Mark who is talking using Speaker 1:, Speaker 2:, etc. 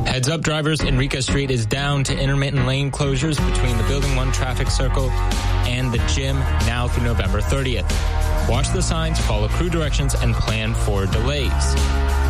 Speaker 1: Heads up, drivers, Enrica Street is down to intermittent lane closures between the Building 1 traffic circle and the gym now through November 30th. Watch the signs, follow crew directions, and plan for delays.